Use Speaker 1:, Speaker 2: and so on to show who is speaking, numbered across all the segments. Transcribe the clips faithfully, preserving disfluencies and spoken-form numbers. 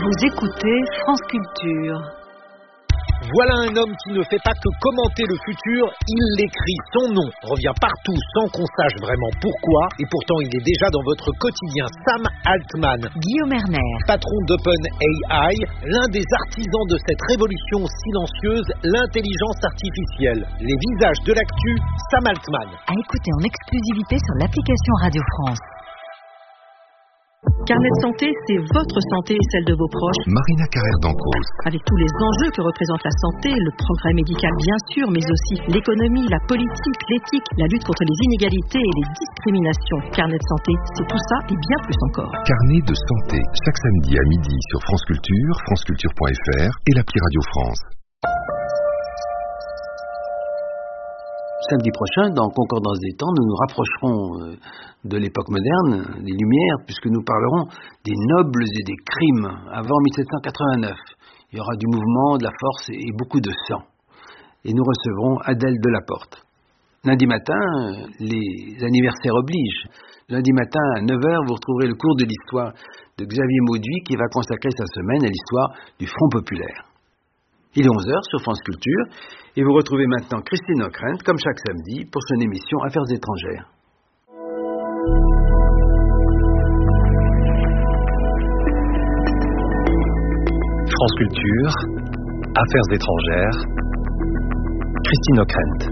Speaker 1: Vous écoutez France Culture.
Speaker 2: Voilà un homme qui ne fait pas que commenter le futur, il l'écrit. Son nom revient partout sans qu'on sache vraiment pourquoi, et pourtant il est déjà dans votre quotidien. Sam Altman,
Speaker 1: Guillaume Erner,
Speaker 2: patron d'OpenAI, l'un des artisans de cette révolution silencieuse, l'intelligence artificielle. Les visages de l'actu, Sam Altman.
Speaker 1: À écouter en exclusivité sur l'application Radio France.
Speaker 3: Carnet de santé, c'est votre santé et celle de vos proches.
Speaker 4: Marina Carrère d'Encausse.
Speaker 3: Avec tous les enjeux que représente la santé, le progrès médical bien sûr, mais aussi l'économie, la politique, l'éthique, la lutte contre les inégalités et les discriminations. Carnet de santé, c'est tout ça et bien plus encore.
Speaker 4: Carnet de santé, chaque samedi à midi sur France Culture, franceculture point f r et l'appli Radio France.
Speaker 5: Samedi prochain, dans Concordance des temps, nous nous rapprocherons euh, de l'époque moderne, des Lumières, puisque nous parlerons des nobles et des crimes avant dix-sept cent quatre-vingt-neuf. Il y aura du mouvement, de la force et beaucoup de sang. Et nous recevrons Adèle Delaporte. Lundi matin, euh, les anniversaires obligent. Lundi matin à neuf heures, vous retrouverez le cours de l'histoire de Xavier Mauduit qui va consacrer sa semaine à l'histoire du Front populaire. Il est onze heures sur France Culture et vous retrouvez maintenant Christine Ockrent, comme chaque samedi, pour son émission Affaires étrangères.
Speaker 6: France Culture, Affaires étrangères, Christine Ockrent.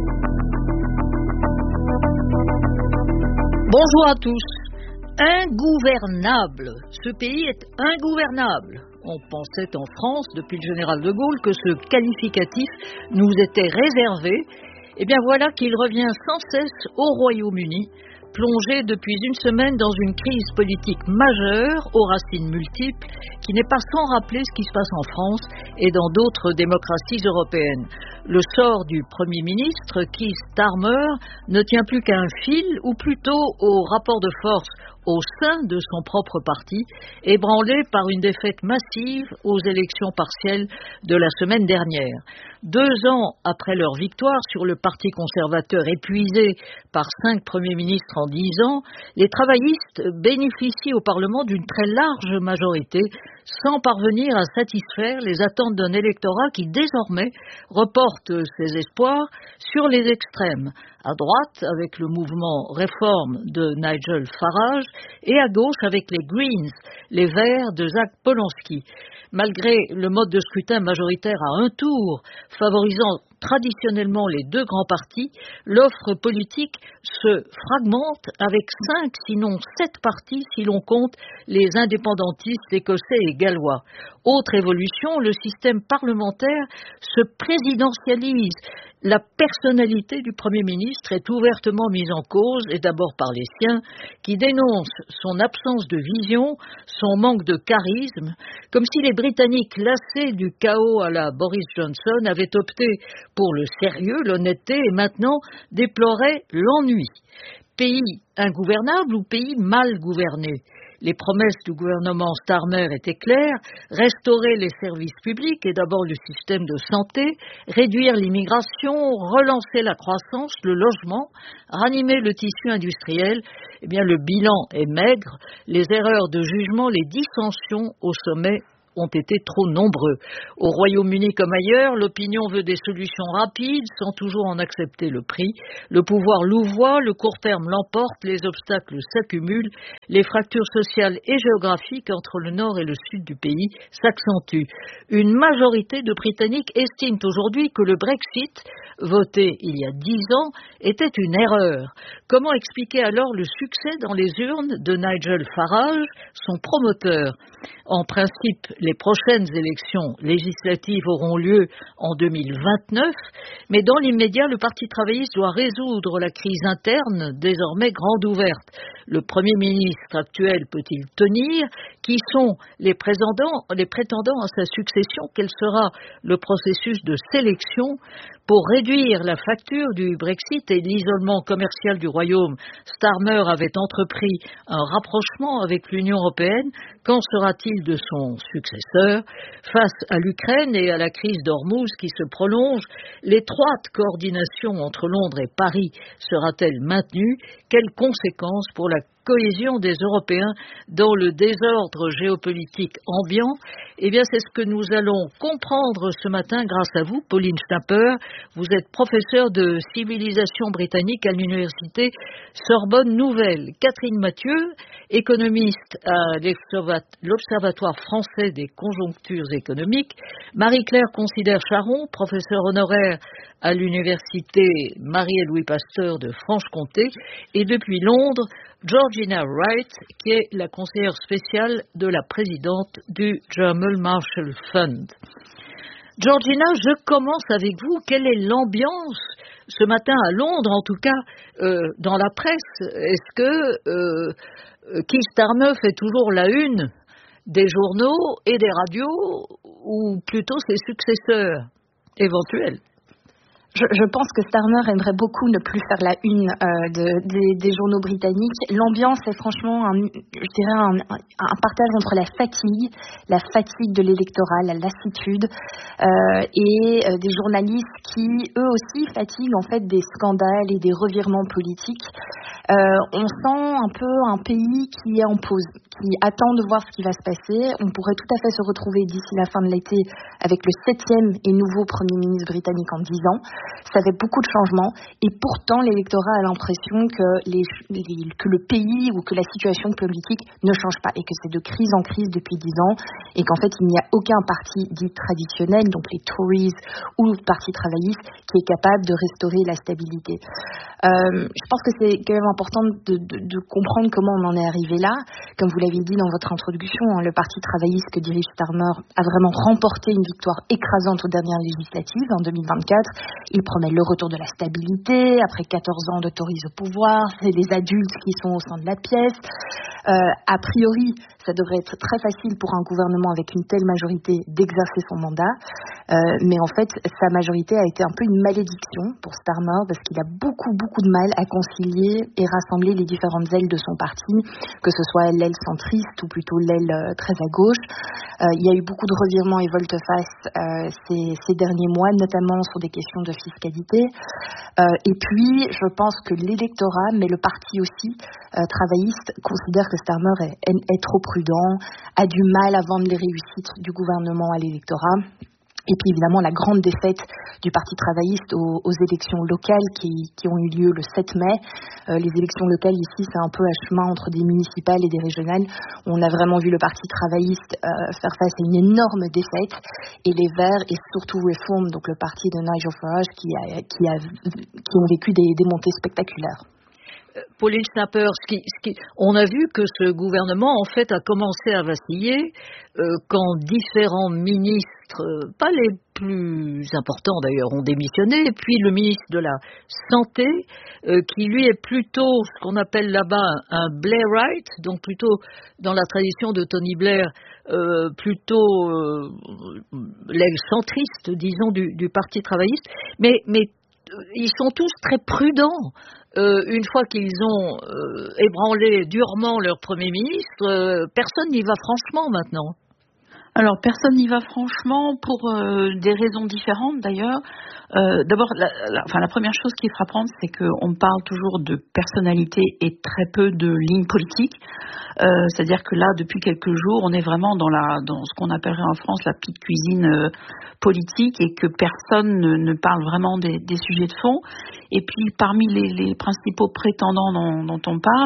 Speaker 7: Bonjour à tous. Ingouvernable. Ce pays est ingouvernable. On pensait en France, depuis le général de Gaulle, que ce qualificatif nous était réservé. Eh bien voilà qu'il revient sans cesse au Royaume-Uni, plongé depuis une semaine dans une crise politique majeure, aux racines multiples, qui n'est pas sans rappeler ce qui se passe en France et dans d'autres démocraties européennes. Le sort du Premier ministre, Keir Starmer, ne tient plus qu'à un fil, ou plutôt au rapport de force au sein de son propre parti, ébranlé par une défaite massive aux élections partielles de la semaine dernière. Deux ans après leur victoire sur le Parti conservateur épuisé par cinq premiers ministres en dix ans, les travaillistes bénéficient au Parlement d'une très large majorité, sans parvenir à satisfaire les attentes d'un électorat qui désormais reporte ses espoirs sur les extrêmes, à droite avec le mouvement Réforme de Nigel Farage et à gauche avec les Greens, les Verts de Zach Polanski. Malgré le mode de scrutin majoritaire à un tour, favorisant traditionnellement les deux grands partis, l'offre politique se fragmente avec cinq, sinon sept partis si l'on compte les indépendantistes écossais et gallois. Autre évolution, le système parlementaire se présidentialise. La personnalité du Premier ministre est ouvertement mise en cause, et d'abord par les siens, qui dénoncent son absence de vision, son manque de charisme, comme si les Britanniques, lassés du chaos à la Boris Johnson, avaient opté pour le sérieux, l'honnêteté, et maintenant déploraient l'ennui. Pays ingouvernable ou pays mal gouverné? Les promesses du gouvernement Starmer étaient claires, restaurer les services publics et d'abord le système de santé, réduire l'immigration, relancer la croissance, le logement, ranimer le tissu industriel. Eh bien, le bilan est maigre, les erreurs de jugement, les dissensions au sommet ont été trop nombreux. Au Royaume-Uni comme ailleurs, l'opinion veut des solutions rapides sans toujours en accepter le prix. Le pouvoir louvoie, le court terme l'emporte, les obstacles s'accumulent, les fractures sociales et géographiques entre le nord et le sud du pays s'accentuent. Une majorité de Britanniques estiment aujourd'hui que le Brexit, voté il y a dix ans, était une erreur. Comment expliquer alors le succès dans les urnes de Nigel Farage, son promoteur? En principe, les prochaines élections législatives auront lieu en deux mille vingt-neuf, mais dans l'immédiat, le Parti travailliste doit résoudre la crise interne, désormais grande ouverte. Le Premier ministre actuel peut-il tenir? Qui sont les prétendants, les prétendants à sa succession? Quel sera le processus de sélection? Pour réduire la facture du Brexit et l'isolement commercial du Royaume, Starmer avait entrepris un rapprochement avec l'Union européenne. Qu'en sera-t-il de son successeur? Face à l'Ukraine et à la crise d'Ormuz qui se prolonge, l'étroite coordination entre Londres et Paris sera-t-elle maintenue? Quelles conséquences pour la cohésion des Européens dans le désordre géopolitique ambiant? Eh bien, c'est ce que nous allons comprendre ce matin grâce à vous, Pauline Schnapper. Vous êtes professeure de civilisation britannique à l'université Sorbonne Nouvelle. Catherine Mathieu, économiste à l'Observatoire français des conjonctures économiques. Marie-Claire Considère-Charon, professeure honoraire à l'université Marie et Louis Pasteur de Franche-Comté. Et depuis Londres, Georgina Wright, qui est la conseillère spéciale de la présidente du German Marshall Fund. Georgina, je commence avec vous. Quelle est l'ambiance ce matin à Londres, en tout cas euh, dans la presse? Est-ce que euh, Keir Starmer fait toujours la une des journaux et des radios, ou plutôt ses successeurs éventuels?
Speaker 8: Je, je pense que Starmer aimerait beaucoup ne plus faire la une euh, de, des, des journaux britanniques. L'ambiance est franchement, un, je dirais, un, un partage entre la fatigue, la fatigue de l'électorat, la lassitude, euh, et euh, des journalistes qui, eux aussi, fatiguent en fait des scandales et des revirements politiques. Euh, on sent un peu un pays qui est en pause, qui attend de voir ce qui va se passer. On pourrait tout à fait se retrouver d'ici la fin de l'été avec le septième et nouveau Premier ministre britannique en dix ans. Ça fait beaucoup de changements et pourtant l'électorat a l'impression que, les, les, que le pays ou que la situation politique ne change pas et que c'est de crise en crise depuis dix ans et qu'en fait il n'y a aucun parti dit traditionnel, donc les Tories ou le Parti travailliste, qui est capable de restaurer la stabilité. Euh, je pense que c'est quand même important de, de, de comprendre comment on en est arrivé là. Comme vous l'avez dit dans votre introduction, hein, le Parti travailliste que dirige Starmer a vraiment remporté une victoire écrasante aux dernières législatives en deux mille vingt-quatre. Il promet le retour de la stabilité après quatorze ans de Tories au pouvoir. C'est les adultes qui sont au sein de la pièce. Euh, a priori, ça devrait être très facile pour un gouvernement avec une telle majorité d'exercer son mandat. Euh, mais en fait, sa majorité a été un peu une malédiction pour Starmer parce qu'il a beaucoup, beaucoup de mal à concilier et rassembler les différentes ailes de son parti, que ce soit l'aile centriste ou plutôt l'aile euh, très à gauche. Euh, il y a eu beaucoup de revirements et volte-face euh, ces, ces derniers mois, notamment sur des questions de fiscalité. Euh, et puis, je pense que l'électorat, mais le parti aussi, euh, travailliste, considère que Starmer est, est, est trop prudent, a du mal à vendre les réussites du gouvernement à l'électorat. Et puis évidemment la grande défaite du Parti travailliste aux, aux élections locales qui, qui ont eu lieu le sept mai. Euh, les élections locales ici, c'est un peu à chemin entre des municipales et des régionales. On a vraiment vu le Parti travailliste euh, faire face à une énorme défaite. Et les Verts et surtout Reform, donc le parti de Nigel Farage, qui, a, qui, a, qui ont vécu des, des montées spectaculaires.
Speaker 7: Pauline Schnapper, ce qui, ce qui, on a vu que ce gouvernement, en fait, a commencé à vaciller euh, quand différents ministres, euh, pas les plus importants d'ailleurs, ont démissionné, et puis le ministre de la Santé, euh, qui lui est plutôt ce qu'on appelle là-bas un Blairite, donc plutôt dans la tradition de Tony Blair, euh, plutôt euh, l'aile centriste, disons, du, du Parti travailliste, mais, mais ils sont tous très prudents. Euh, une fois qu'ils ont euh, ébranlé durement leur Premier ministre, euh, personne n'y va franchement maintenant.
Speaker 3: Alors, personne n'y va franchement pour euh, des raisons différentes d'ailleurs. Euh, d'abord, la, la, enfin, la première chose qui est frappante, c'est qu'on parle toujours de personnalité et très peu de ligne politique. Euh, c'est-à-dire que là, depuis quelques jours, on est vraiment dans, la, dans ce qu'on appellerait en France la petite cuisine euh, politique et que personne ne, ne parle vraiment des, des sujets de fond. Et puis, parmi les, les principaux prétendants dont, dont on parle,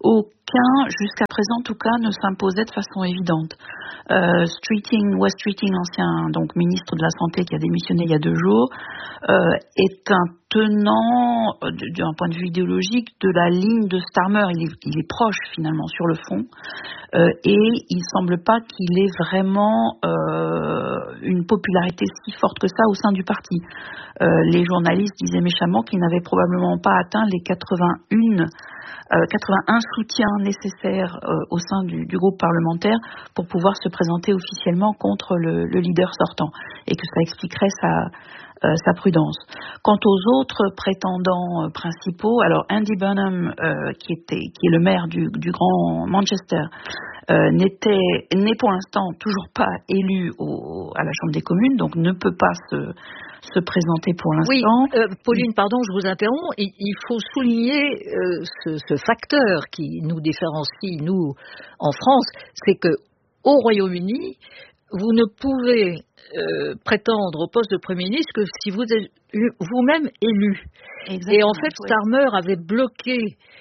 Speaker 3: aucun, jusqu'à présent en tout cas, ne s'imposait de façon évidente. Euh, Streeting, Wes Streeting, l'ancien donc ministre de la Santé qui a démissionné il y a deux jours, euh, est un tenant, euh, d'un point de vue idéologique, de la ligne de Starmer. Il est, il est proche finalement sur le fond, euh, et il semble pas qu'il ait vraiment euh, une popularité si forte que ça au sein du parti. Euh, les journalistes disaient méchamment qu'il n'avait probablement pas atteint les quatre-vingt-un Euh, quatre-vingt-un soutiens nécessaires euh, au sein du, du groupe parlementaire pour pouvoir se présenter officiellement contre le, le leader sortant, et que ça expliquerait sa, euh, sa prudence. Quant aux autres prétendants euh, principaux, alors Andy Burnham, euh, qui, était, qui est le maire du, du Grand Manchester, euh, n'était, n'est pour l'instant toujours pas élu au, au, à la Chambre des communes, donc ne peut pas se, se présenter pour l'instant.
Speaker 7: Oui, euh, Pauline, pardon, je vous interromps. Il, il faut souligner euh, ce, ce facteur qui nous différencie, nous, en France, c'est que au Royaume-Uni, vous ne pouvez euh, prétendre au poste de Premier ministre que si vous êtes vous-même élu. Exactement. Et en fait, Starmer avait bloqué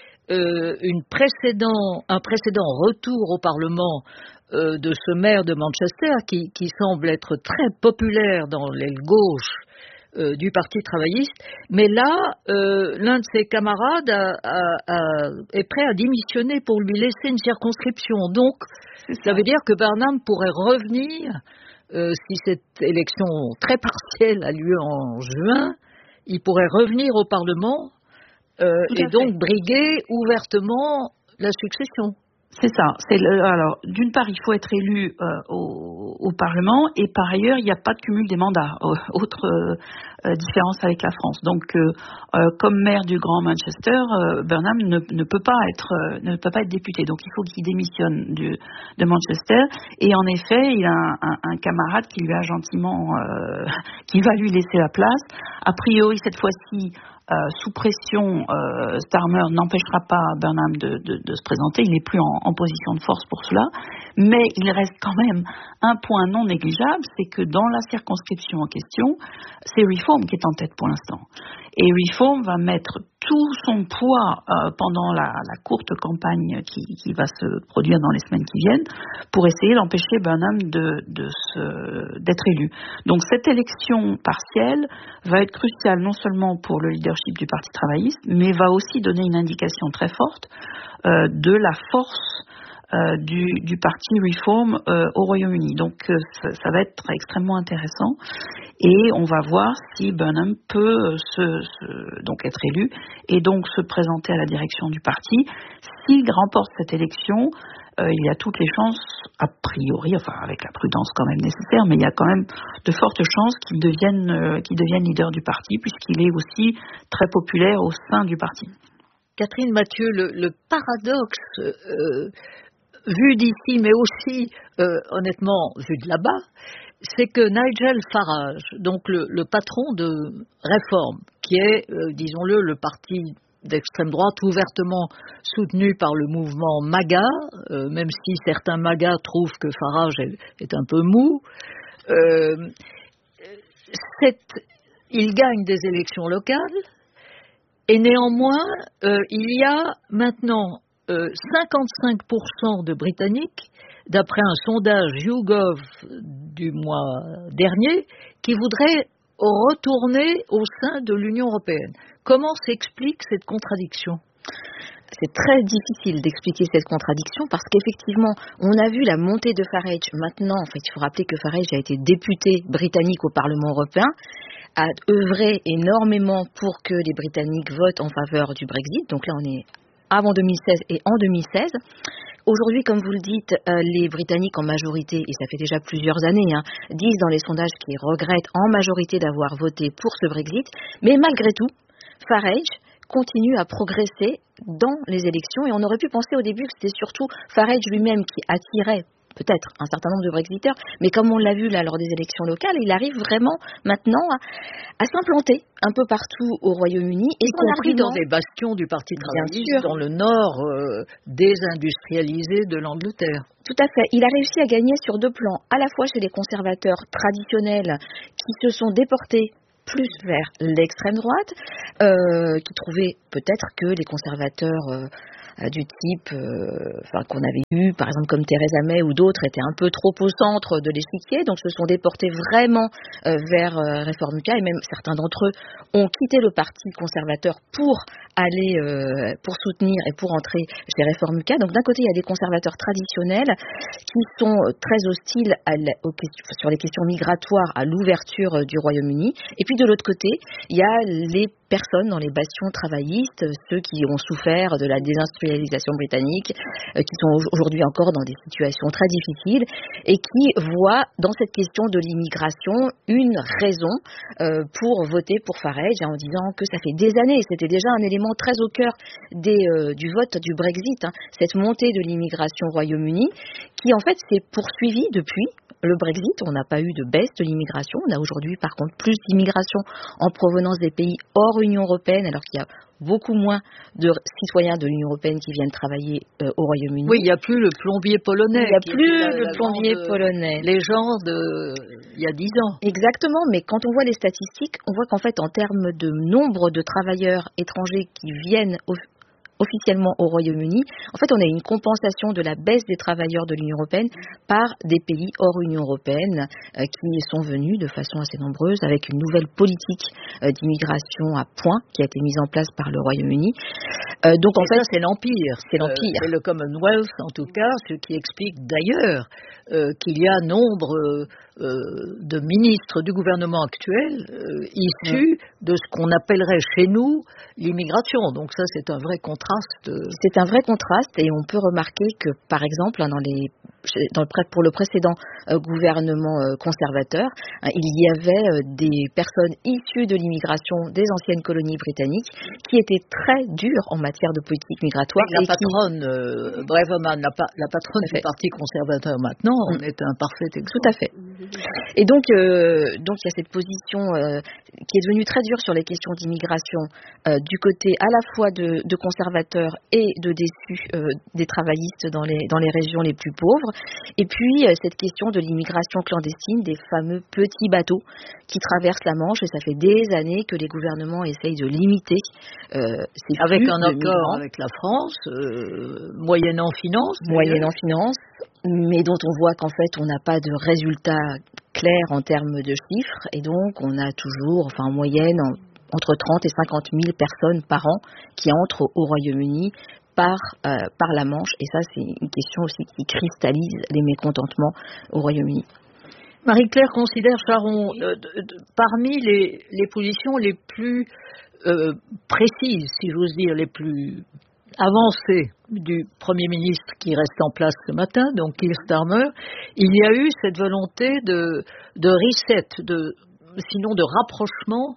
Speaker 7: euh, une précédent, un précédent retour au Parlement euh, de ce maire de Manchester qui, qui semble être très populaire dans l'aile gauche euh, du Parti travailliste. Mais là, euh, l'un de ses camarades a, a, a, est prêt à démissionner pour lui laisser une circonscription. Donc, ça veut dire que Burnham pourrait revenir, euh, si cette élection très partielle a lieu en juin, il pourrait revenir au Parlement euh, et donc briguer ouvertement la succession.
Speaker 3: C'est ça. C'est le, alors, d'une part, il faut être élu euh, au, au Parlement, et par ailleurs, il n'y a pas de cumul des mandats. Autre euh, différence avec la France. Donc, euh, euh, comme maire du Grand Manchester, euh, Burnham ne, ne peut pas être euh, ne peut pas être député. Donc, il faut qu'il démissionne du, de Manchester. Et en effet, il a un, un, un camarade qui lui a gentiment, euh, qui va lui laisser la place. A priori, cette fois-ci. Euh, sous pression, euh, Starmer n'empêchera pas Burnham de, de, de se présenter. Il n'est plus en, en position de force pour cela. Mais il reste quand même un point non négligeable, c'est que dans la circonscription en question, c'est Reform qui est en tête pour l'instant. Et Reform va mettre tout son poids euh, pendant la, la courte campagne qui, qui va se produire dans les semaines qui viennent pour essayer d'empêcher Burnham de, de se, d'être élu. Donc cette élection partielle va être cruciale non seulement pour le leadership du Parti travailliste, mais va aussi donner une indication très forte euh, de la force Euh, du, du parti Reform euh, au Royaume-Uni. Donc euh, ça, ça va être extrêmement intéressant et on va voir si Burnham peut se, se, donc être élu et donc se présenter à la direction du parti. S'il remporte cette élection, euh, il y a toutes les chances, a priori, enfin avec la prudence quand même nécessaire, mais il y a quand même de fortes chances qu'il devienne, euh, qu'il devienne leader du parti puisqu'il est aussi très populaire au sein du parti.
Speaker 7: Catherine Mathieu, le, le paradoxe euh, vu d'ici, mais aussi, euh, honnêtement, vu de là-bas, c'est que Nigel Farage, donc le, le patron de Reform, qui est, euh, disons-le, le parti d'extrême droite ouvertement soutenu par le mouvement MAGA, euh, même si certains MAGA trouvent que Farage est, est un peu mou, euh, il gagne des élections locales, et néanmoins, euh, il y a maintenant Euh, cinquante-cinq pour cent de Britanniques, d'après un sondage YouGov du mois dernier, qui voudraient retourner au sein de l'Union européenne. Comment s'explique cette contradiction ?
Speaker 8: C'est très difficile d'expliquer cette contradiction parce qu'effectivement, on a vu la montée de Farage. Maintenant, en fait, il faut rappeler que Farage a été député britannique au Parlement européen, a œuvré énormément pour que les Britanniques votent en faveur du Brexit. Donc là, on est avant deux mille seize et en deux mille seize. Aujourd'hui, comme vous le dites, euh, les Britanniques en majorité, et ça fait déjà plusieurs années, hein, disent dans les sondages qu'ils regrettent en majorité d'avoir voté pour ce Brexit. Mais malgré tout, Farage continue à progresser dans les élections et on aurait pu penser au début que c'était surtout Farage lui-même qui attirait peut-être un certain nombre de Brexiteurs, mais comme on l'a vu là lors des élections locales, il arrive vraiment maintenant à, à s'implanter un peu partout au Royaume-Uni.
Speaker 7: Y compris dans des bastions du Parti travailliste, dans le nord euh, désindustrialisé de l'Angleterre.
Speaker 8: Tout à fait. Il a réussi à gagner sur deux plans, à la fois chez les conservateurs traditionnels qui se sont déportés plus vers l'extrême droite, euh, qui trouvaient peut-être que les conservateurs euh, du type euh, enfin, qu'on avait eu, par exemple comme Theresa May ou d'autres, étaient un peu trop au centre de l'échiquier, donc se sont déportés vraiment euh, vers euh, Reform U K, et même certains d'entre eux ont quitté le parti conservateur pour aller, euh, pour soutenir et pour entrer chez Reform U K. Donc d'un côté, il y a des conservateurs traditionnels qui sont très hostiles à la, aux questions, sur les questions migratoires, à l'ouverture du Royaume-Uni, et puis de l'autre côté, il y a les personnes dans les bastions travaillistes, ceux qui ont souffert de la désindustrialisation britannique, euh, qui sont aujourd'hui encore dans des situations très difficiles et qui voient dans cette question de l'immigration une raison euh, pour voter pour Farage, en disant que ça fait des années, c'était déjà un élément très au cœur des, euh, du vote du Brexit, hein, cette montée de l'immigration au Royaume-Uni, qui en fait s'est poursuivie depuis
Speaker 9: le Brexit, on n'a pas eu de baisse de l'immigration. On a aujourd'hui, par contre, plus d'immigration en provenance des pays hors Union européenne, alors qu'il y a beaucoup moins de citoyens de l'Union européenne qui viennent travailler euh, au Royaume-Uni.
Speaker 7: Oui, il n'y a plus le plombier polonais.
Speaker 9: Il n'y a plus
Speaker 7: la,
Speaker 9: le
Speaker 7: la
Speaker 9: plombier
Speaker 7: grande,
Speaker 9: polonais.
Speaker 7: Légende euh, il y a dix ans.
Speaker 9: Exactement, mais quand on voit les statistiques, on voit qu'en fait, en termes de nombre de travailleurs étrangers qui viennent au officiellement au Royaume-Uni, en fait, on a une compensation de la baisse des travailleurs de l'Union européenne par des pays hors Union européenne euh, qui sont venus de façon assez nombreuse avec une nouvelle politique euh, d'immigration à point qui a été mise en place par le Royaume-Uni.
Speaker 7: Euh, donc, en Et fait, ça, c'est l'Empire.
Speaker 9: C'est l'Empire.
Speaker 7: Euh, c'est le Commonwealth, en tout cas, ce qui explique d'ailleurs euh, qu'il y a nombre euh, de ministres du gouvernement actuel euh, issus mmh. de ce qu'on appellerait chez nous l'immigration. Donc ça, c'est un vrai contraste.
Speaker 9: C'est un vrai contraste et on peut remarquer que, par exemple, dans les, dans le, pour le précédent euh, gouvernement euh, conservateur, hein, il y avait euh, des personnes issues de l'immigration des anciennes colonies britanniques qui étaient très dures en matière de politique migratoire.
Speaker 7: La patronne, qui... euh, Braverman, la, pa- la patronne du Parti conservateur maintenant, mmh. on est un parfait exemple.
Speaker 9: Tout à fait. Et donc, euh, donc il y a cette position euh, qui est devenue très dure sur les questions d'immigration euh, du côté à la fois de, de conservateurs et de déçus euh, des travaillistes dans les, dans les régions les plus pauvres. Et puis, euh, cette question de l'immigration clandestine, des fameux petits bateaux qui traversent la Manche. Et ça fait des années que les gouvernements essayent de limiter euh, ces flux
Speaker 7: avec un accord
Speaker 9: migrants.
Speaker 7: Avec la France, euh, moyennant finance.
Speaker 9: Moyennant finance. Mais dont on voit qu'en fait, on n'a pas de résultats clairs en termes de chiffres. Et donc, on a toujours, enfin en moyenne, en, entre trente et cinquante mille personnes par an qui entrent au, au Royaume-Uni par, euh, par la Manche. Et ça, c'est une question aussi qui cristallise les mécontentements au Royaume-Uni.
Speaker 7: Marie-Claire considère, Charon, euh, de, de, parmi les, les positions les plus euh, précises, si j'ose dire, les plus avancée du Premier ministre qui reste en place ce matin, donc Keir Starmer, il y a eu cette volonté de, de reset, de, sinon de rapprochement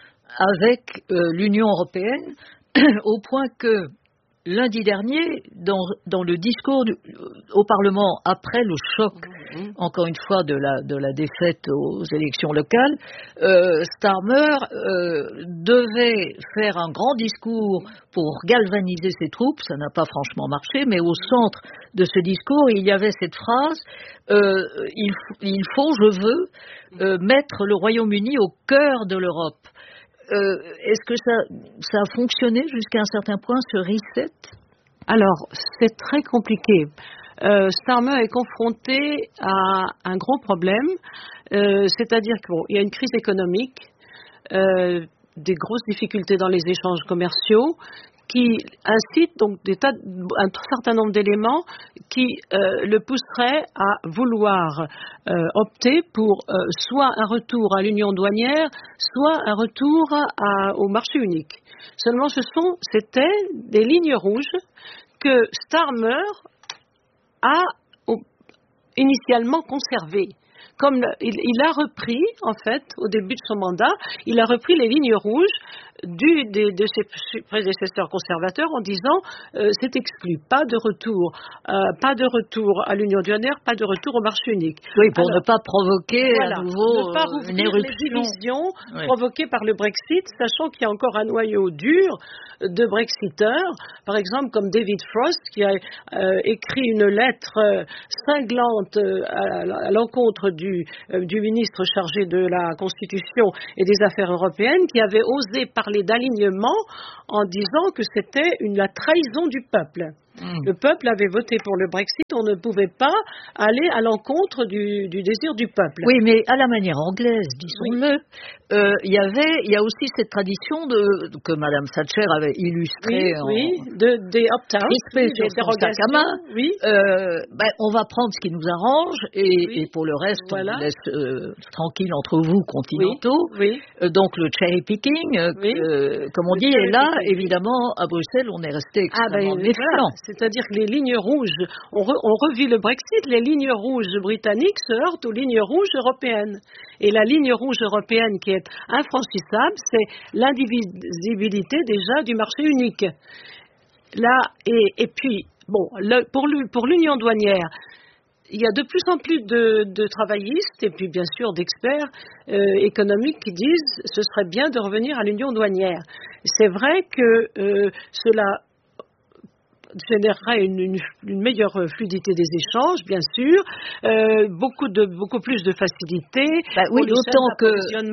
Speaker 7: avec euh, l'Union européenne, au point que lundi dernier, dans, dans le discours du, au Parlement après le choc, mmh. encore une fois, de la, de la défaite aux élections locales, euh, Starmer euh, devait faire un grand discours pour galvaniser ses troupes. Ça n'a pas franchement marché, mais au centre de ce discours, il y avait cette phrase euh, il, il faut, je veux, euh, mettre le Royaume-Uni au cœur de l'Europe. Euh, est-ce que ça, ça a fonctionné jusqu'à un certain point, ce reset ?
Speaker 10: Alors, c'est très compliqué. Euh, Starmer est confronté à un gros problème, euh, c'est-à-dire qu'il bon, y a une crise économique, euh, des grosses difficultés dans les échanges commerciaux, qui incite donc des tas, un certain nombre d'éléments qui euh, le pousseraient à vouloir euh, opter pour euh, soit un retour à l'union douanière, soit un retour à, au marché unique. Seulement, ce sont, c'était des lignes rouges que Starmer a au, initialement conservées. Comme il, il a repris, en fait, au début de son mandat, il a repris les lignes rouges du, de, de ses prédécesseurs conservateurs en disant euh, c'est exclu, pas de retour, euh, pas de retour à l'union douanière, pas de retour au marché unique.
Speaker 7: Oui, pour Alors, ne pas provoquer
Speaker 10: voilà,
Speaker 7: à nouveau
Speaker 10: ne pas
Speaker 7: euh, une
Speaker 10: éruption. Les divisions oui. provoquées par le Brexit, sachant qu'il y a encore un noyau dur de Brexiteurs, par exemple comme David Frost qui a euh, écrit une lettre euh, cinglante euh, à, à l'encontre du, euh, du ministre chargé de la Constitution et des Affaires européennes, qui avait osé parler d'alignement en disant que c'était une, la trahison du peuple. Mmh. Le peuple avait voté pour le Brexit, on ne pouvait pas aller à l'encontre du, du désir du peuple.
Speaker 7: Oui, mais à la manière anglaise, disons-le, il oui. euh, y avait, il y a aussi cette tradition de, que Madame Thatcher avait illustrée
Speaker 10: oui,
Speaker 7: en
Speaker 10: oui, de, des opt-out,
Speaker 7: oui, des dérogations. Oui. Euh, ben, on va prendre ce qui nous arrange et, oui. et pour le reste, voilà. on vous laisse euh, tranquille entre vous continentaux.
Speaker 10: Oui. Oui.
Speaker 7: Euh, donc le cherry picking, oui. euh, comme on le dit, et là, picking. Évidemment, à Bruxelles, on est resté extrêmement ah, ben, méfiant. Voilà.
Speaker 10: C'est-à-dire que les lignes rouges, on, re, on revit le Brexit, les lignes rouges britanniques se heurtent aux lignes rouges européennes. Et la ligne rouge européenne qui est infranchissable, c'est l'indivisibilité déjà du marché unique. Là, et, et puis, bon, le, pour, pour l'union douanière, il y a de plus en plus de, de travaillistes et puis bien sûr d'experts euh, économiques qui disent ce serait bien de revenir à l'union douanière. C'est vrai que euh, cela générerait une, une, une meilleure fluidité des échanges, bien sûr, euh, beaucoup de beaucoup plus de facilité.
Speaker 7: Bah, oui, d'autant que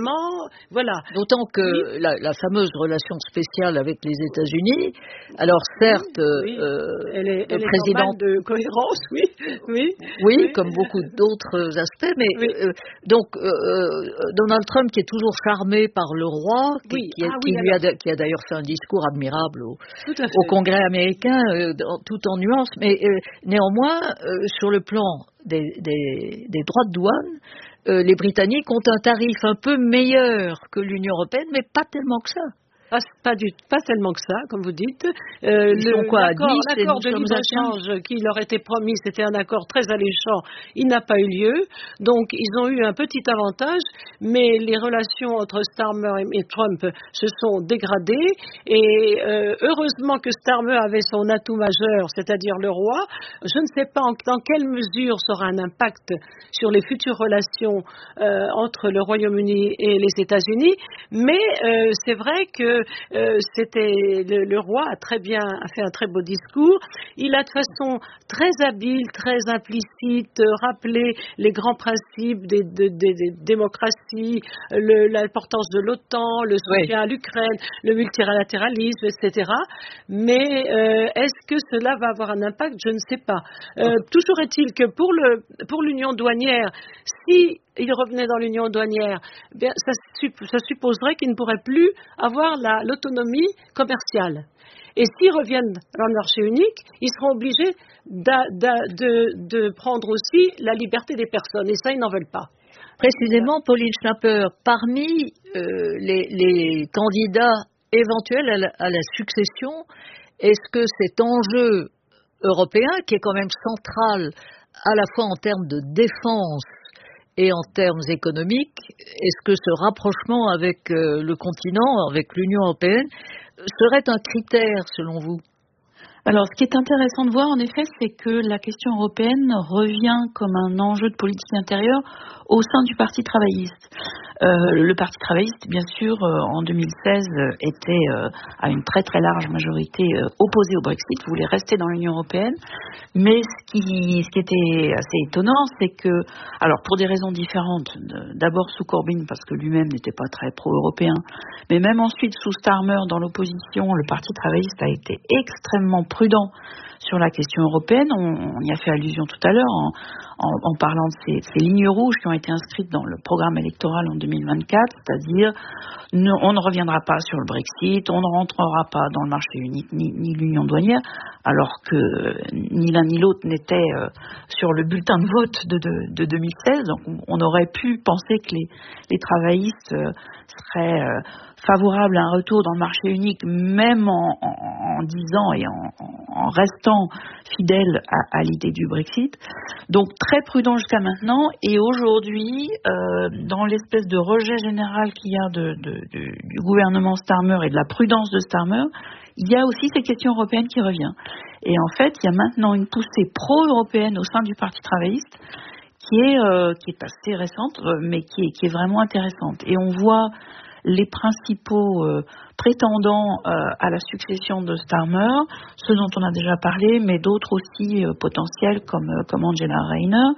Speaker 10: voilà.
Speaker 7: D'autant que
Speaker 10: oui.
Speaker 7: la, la fameuse relation spéciale avec les États-Unis. Alors certes,
Speaker 10: oui, oui.
Speaker 7: Euh,
Speaker 10: elle est,
Speaker 7: le
Speaker 10: elle
Speaker 7: président
Speaker 10: est de cohérence, oui, oui,
Speaker 7: oui, oui. comme beaucoup d'autres aspects. Mais
Speaker 10: oui.
Speaker 7: euh, donc euh, Donald Trump, qui est toujours charmé par le roi, qui,
Speaker 10: oui.
Speaker 7: qui,
Speaker 10: ah,
Speaker 7: qui
Speaker 10: oui,
Speaker 7: lui a, qui a d'ailleurs fait un discours admirable au,
Speaker 10: au
Speaker 7: Congrès américain. Euh, tout en nuances, mais euh, néanmoins, euh, sur le plan des, des, des droits de douane, euh, les Britanniques ont un tarif un peu meilleur que l'Union européenne, mais pas tellement que ça.
Speaker 10: Pas, pas, du, pas tellement que ça, comme vous dites. Euh,
Speaker 7: Ils sont quoi,
Speaker 10: l'accord,
Speaker 7: dix,
Speaker 10: l'accord de libre-échange qui leur était promis, c'était un accord très alléchant. Il n'a pas eu lieu. Donc, ils ont eu un petit avantage, mais les relations entre Starmer et Trump se sont dégradées. Et euh, heureusement que Starmer avait son atout majeur, c'est-à-dire le roi. Je ne sais pas en, dans quelle mesure ça aura un impact sur les futures relations euh, entre le Royaume-Uni et les États-Unis. Mais euh, c'est vrai que Euh, c'était le, le roi a très bien a fait un très beau discours. Il a de façon très habile, très implicite euh, rappelé les grands principes des, des, des, des démocraties, le, l'importance de l'OTAN, le soutien oui. à l'Ukraine, le multilatéralisme, et cetera. Mais euh, est-ce que cela va avoir un impact? Je ne sais pas. Euh, toujours est-il que pour le pour l'union douanière, si il revenait dans l'union douanière, bien, ça, ça supposerait qu'il ne pourrait plus avoir la, l'autonomie commerciale. Et s'ils reviennent dans le marché unique, ils seront obligés d'a, d'a, de, de prendre aussi la liberté des personnes. Et ça, ils n'en veulent pas.
Speaker 7: Précisément, Pauline Schnapper, parmi euh, les, les candidats éventuels à la, à la succession, est-ce que cet enjeu européen, qui est quand même central à la fois en termes de défense et en termes économiques, est-ce que ce rapprochement avec euh, le continent, avec l'Union européenne, serait un critère selon vous?
Speaker 3: Alors, ce qui est intéressant de voir, en effet, c'est que la question européenne revient comme un enjeu de politique intérieure au sein du Parti travailliste. Euh, le Parti travailliste, bien sûr, euh, en deux mille seize, euh, était euh, à une très très large majorité euh, opposé au Brexit, voulait rester dans l'Union européenne. Mais ce qui, ce qui était assez étonnant, c'est que, alors pour des raisons différentes, d'abord sous Corbyn, parce que lui-même n'était pas très pro-européen, mais même ensuite sous Starmer dans l'opposition, le Parti travailliste a été extrêmement prudent sur la question européenne. On, on y a fait allusion tout à l'heure en, en, en parlant de ces, ces lignes rouges qui ont été inscrites dans le programme électoral en deux mille vingt-quatre, c'est-à-dire ne, on ne reviendra pas sur le Brexit, on ne rentrera pas dans le marché unique ni, ni l'union douanière, alors que ni l'un ni l'autre n'était euh, sur le bulletin de vote de, de, de deux mille seize. Donc on, on aurait pu penser que les, les travaillistes euh, seraient euh, favorables à un retour dans le marché unique, même en, en, en disant et en, en restant fidèles à, à l'idée du Brexit. Donc très prudent jusqu'à maintenant. Et aujourd'hui, euh, dans l'espèce de rejet général qu'il y a de, de, de, du gouvernement Starmer et de la prudence de Starmer, il y a aussi cette question européenne qui revient. Et en fait, il y a maintenant une poussée pro-européenne au sein du Parti travailliste qui est, euh, qui est assez récente, mais qui est, qui est vraiment intéressante. Et on voit les principaux euh, prétendants euh, à la succession de Starmer, ceux dont on a déjà parlé, mais d'autres aussi euh, potentiels comme, euh, comme Angela Rayner,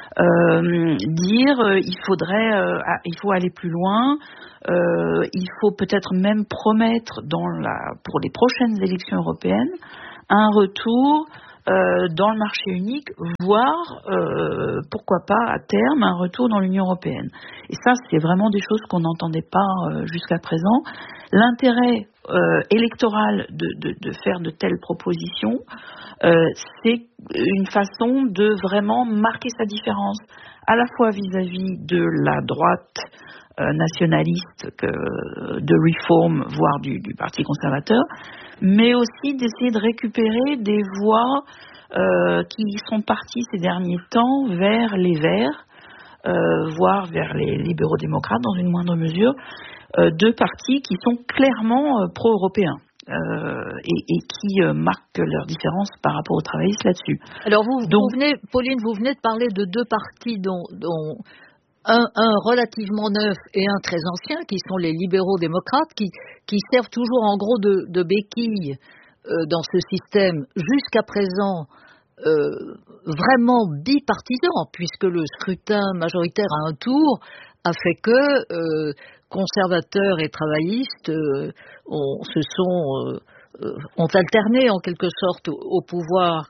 Speaker 3: euh, dire euh, il faudrait, euh, il faut aller plus loin, euh, il faut peut-être même promettre dans la, pour les prochaines élections européennes un retour Euh, dans le marché unique, voire, euh, pourquoi pas, à terme, un retour dans l'Union européenne. Et ça, c'est vraiment des choses qu'on n'entendait pas euh, jusqu'à présent. L'intérêt euh, électoral de, de, de faire de telles propositions, euh, c'est une façon de vraiment marquer sa différence, à la fois vis-à-vis de la droite euh, nationaliste, que, de Reform, voire du, du Parti conservateur, mais aussi d'essayer de récupérer des voix euh, qui sont parties ces derniers temps vers les Verts, euh, voire vers les libéraux-démocrates dans une moindre mesure, euh, deux partis qui sont clairement euh, pro-européens. euh, et, et qui euh, marquent leur différence par rapport aux travaillistes là-dessus.
Speaker 7: Alors vous,
Speaker 3: Donc,
Speaker 7: vous venez, Pauline, vous venez de parler de deux partis dont, dont un, un relativement neuf et un très ancien, qui sont les libéraux-démocrates, qui, qui servent toujours en gros de, de béquille euh, dans ce système jusqu'à présent euh, vraiment bipartisan, puisque le scrutin majoritaire à un tour a fait que euh, conservateurs et travaillistes euh, ont, se sont, euh, ont alterné en quelque sorte au, au pouvoir.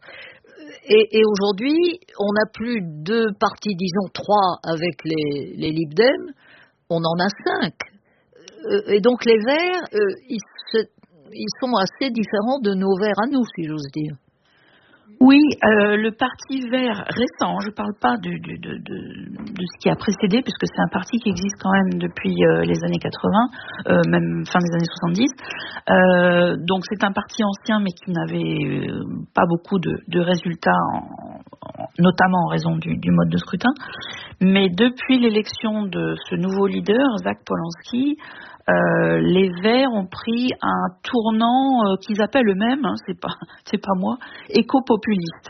Speaker 7: Et, et aujourd'hui, on n'a plus deux partis, disons trois avec les, les Libdem, on en a cinq. Euh, et donc les Verts, euh, ils, se, ils sont assez différents de nos Verts à nous, si j'ose dire.
Speaker 3: Oui, euh, le parti vert récent, je ne parle pas de, de, de, de, de ce qui a précédé, puisque c'est un parti qui existe quand même depuis euh, les années quatre-vingts, euh, même fin des années soixante-dix. Euh, donc c'est un parti ancien, mais qui n'avait euh, pas beaucoup de, de résultats, en, en, notamment en raison du, du mode de scrutin. Mais depuis l'élection de ce nouveau leader, Zach Polanski, Euh, les Verts ont pris un tournant euh, qu'ils appellent eux-mêmes, hein, c'est pas c'est pas moi, éco-populiste.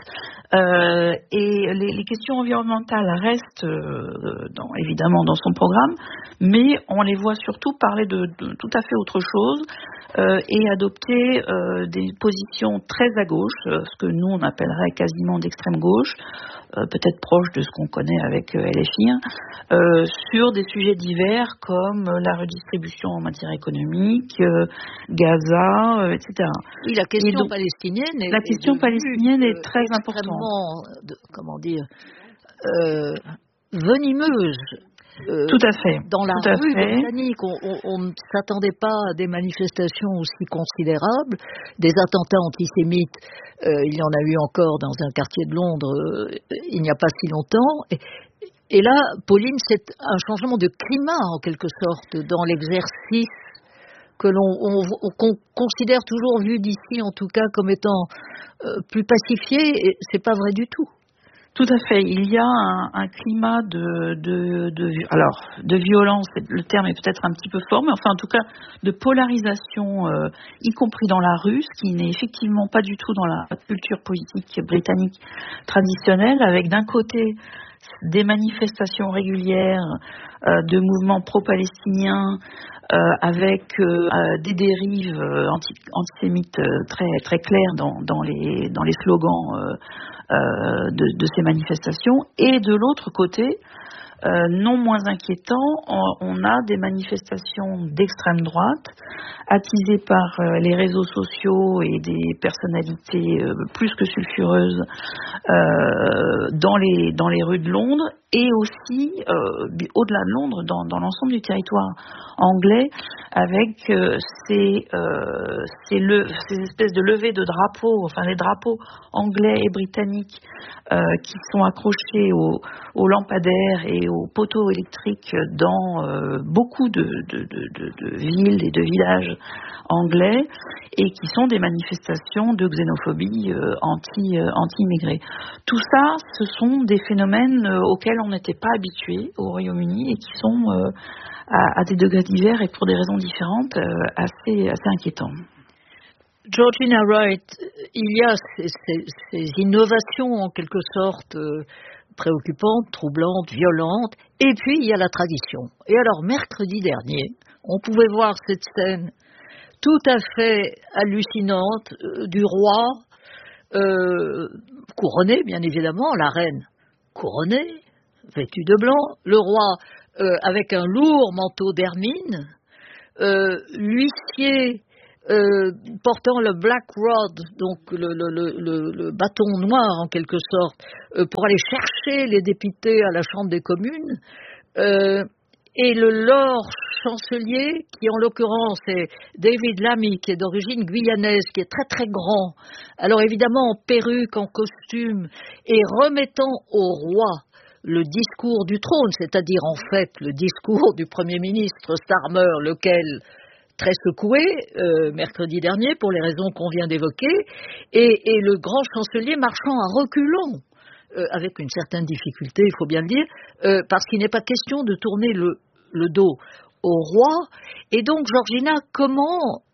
Speaker 3: Euh, et les, les questions environnementales restent euh, dans, évidemment dans son programme, mais on les voit surtout parler de, de tout à fait autre chose euh, et adopter euh, des positions très à gauche, euh, ce que nous on appellerait quasiment d'extrême gauche, euh, peut-être proche de ce qu'on connaît avec euh, L F I, euh, sur des sujets divers comme euh, la redistribution en matière économique, euh, Gaza, euh, et cetera.
Speaker 7: Oui, la question
Speaker 3: donc,
Speaker 7: palestinienne est,
Speaker 3: la question
Speaker 7: est
Speaker 3: palestinienne
Speaker 7: euh,
Speaker 3: est très importante.
Speaker 7: De, comment dire, euh, venimeuse. Euh,
Speaker 3: Tout à fait.
Speaker 7: Dans la
Speaker 3: Tout à
Speaker 7: rue
Speaker 3: fait.
Speaker 7: britannique, on, on, on ne s'attendait pas à des manifestations aussi considérables, des attentats antisémites. Euh, il y en a eu encore dans un quartier de Londres euh, il n'y a pas si longtemps. Et, et là, Pauline, c'est un changement de climat en quelque sorte dans l'exercice que l'on on, on, qu'on considère toujours, vu d'ici en tout cas, comme étant euh, plus pacifié. Et c'est pas vrai du tout.
Speaker 3: Tout à fait. Il y a un, un climat de, de, de, alors, de violence, le terme est peut-être un petit peu fort, mais enfin, en tout cas, de polarisation, euh, y compris dans la rue, ce qui n'est effectivement pas du tout dans la culture politique britannique traditionnelle, avec d'un côté des manifestations régulières euh, de mouvements pro-palestiniens, euh, avec euh, des dérives euh, anti, antisémites euh, très, très claires dans, dans, les, dans les slogans euh, Euh, de, de ces manifestations, et de l'autre côté, euh, non moins inquiétant, on, on a des manifestations d'extrême droite attisées par euh, les réseaux sociaux et des personnalités euh, plus que sulfureuses euh, dans les dans les rues de Londres, et aussi euh, au-delà de Londres, dans, dans l'ensemble du territoire anglais, avec euh, ces, euh, ces, le, ces espèces de levées de drapeaux, enfin les drapeaux anglais et britanniques euh, qui sont accrochés aux, aux lampadaires et aux poteaux électriques dans euh, beaucoup de, de, de, de, de villes et de villages anglais, et qui sont des manifestations de xénophobie euh, anti, euh, anti-immigrés. Tout ça, ce sont des phénomènes euh, auxquels on n'était pas habitué au Royaume-Uni, et qui sont euh, à, à des degrés divers et pour des raisons différentes euh, assez, assez inquiétants.
Speaker 7: Georgina Wright, il y a ces, ces, ces innovations en quelque sorte euh, préoccupantes, troublantes, violentes, et puis il y a la tradition. Et alors mercredi dernier, on pouvait voir cette scène tout à fait hallucinante euh, du roi euh, couronné, bien évidemment, la reine couronnée, vêtue de blanc, le roi euh, avec un lourd manteau d'hermine, euh, l'huissier euh, portant le black rod, donc le, le, le, le bâton noir en quelque sorte, euh, pour aller chercher les députés à la Chambre des communes, euh, et le lord chancelier, qui en l'occurrence est David Lammy, qui est d'origine guyanaise, qui est très très grand, alors évidemment en perruque, en costume, et remettant au roi le discours du trône, c'est-à-dire en fait le discours du Premier ministre Starmer, lequel, très secoué, euh, mercredi dernier, pour les raisons qu'on vient d'évoquer, et, et le grand chancelier marchant à reculons, euh, avec une certaine difficulté, il faut bien le dire, euh, parce qu'il n'est pas question de tourner le, le dos au roi. Et donc, Georgina, comment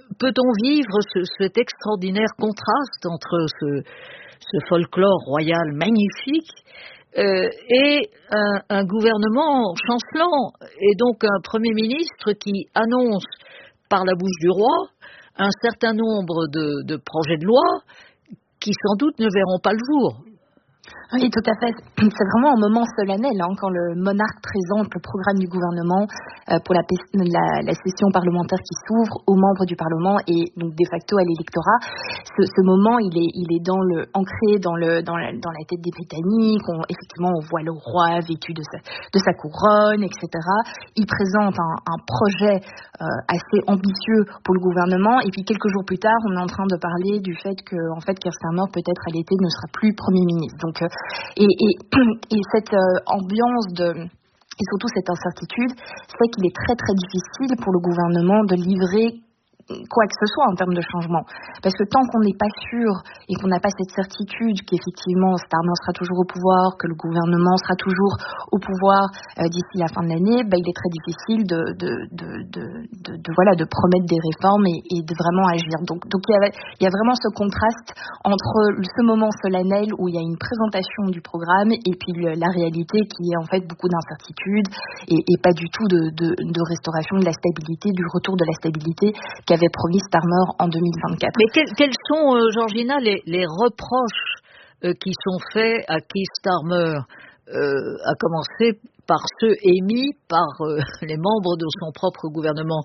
Speaker 7: peut-on vivre ce, cet extraordinaire contraste entre ce, ce folklore royal magnifique euh, et un, un gouvernement chancelant, et donc un Premier ministre qui annonce par la bouche du roi un certain nombre de, de projets de loi qui sans doute ne verront pas le jour.
Speaker 8: Oui, tout à fait. C'est vraiment un moment solennel hein, quand le monarque présente le programme du gouvernement euh, pour la, la, la session parlementaire qui s'ouvre aux membres du Parlement et donc de facto à l'électorat. Ce, ce moment, il est, il est dans le, ancré dans, le, dans, la, dans la tête des Britanniques. On, effectivement, on voit le roi vêtu de sa, de sa couronne, et cetera. Il présente un, un projet euh, assez ambitieux pour le gouvernement. Et puis quelques jours plus tard, on est en train de parler du fait que, en fait, Keir Starmer peut-être à l'été ne sera plus Premier ministre. Donc euh, Et, et, et cette euh, ambiance de, et surtout cette incertitude fait qu'il est très très difficile pour le gouvernement de livrer quoi que ce soit en termes de changement. Parce que tant qu'on n'est pas sûr et qu'on n'a pas cette certitude qu'effectivement Starmer sera toujours au pouvoir, que le gouvernement sera toujours au pouvoir euh, d'ici la fin de l'année, bah, il est très difficile de, de, de, de, de, de, voilà, de promettre des réformes et, et de vraiment agir. Donc, donc il, y a, il y a vraiment ce contraste entre ce moment solennel où il y a une présentation du programme et puis le, la réalité qui est en fait beaucoup d'incertitude et, et pas du tout de, de, de restauration de la stabilité, du retour de la stabilité avait promis Starmer en deux mille vingt-quatre.
Speaker 7: Mais quels, quels sont, euh, Georgina, les, les reproches euh, qui sont faits à Keir Starmer, euh, à commencer par ceux émis par euh, les membres de son propre gouvernement?